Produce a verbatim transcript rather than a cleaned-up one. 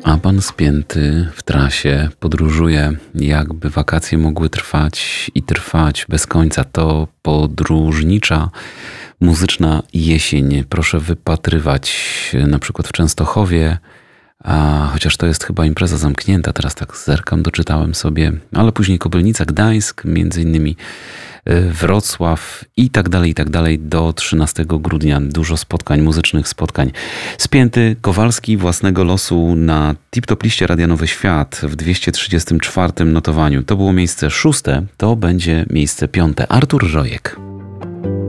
A pan spięty w trasie podróżuje, jakby wakacje mogły trwać i trwać bez końca. To podróżnicza muzyczna jesień. Proszę wypatrywać na przykład w Częstochowie, a chociaż to jest chyba impreza zamknięta, teraz tak zerkam, doczytałem sobie, ale później Kobylnica, Gdańsk, między innymi Wrocław i tak dalej, i tak dalej do trzynastego grudnia. Dużo spotkań, muzycznych spotkań. Spięty Kowalski własnego losu na tip-top liście Radia Nowy Świat w dwieście trzydziestym czwartym notowaniu. To było miejsce szóste, to będzie miejsce piąte. Artur Żojek.